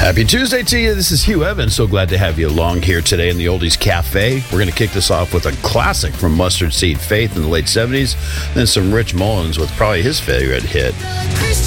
Happy Tuesday to you. This is Hugh Evans. So glad to have you along here today in the Oldies Cafe. We're going to kick this off with a classic from Mustard Seed Faith in the late 70s, then some Rich Mullins with probably his favorite hit,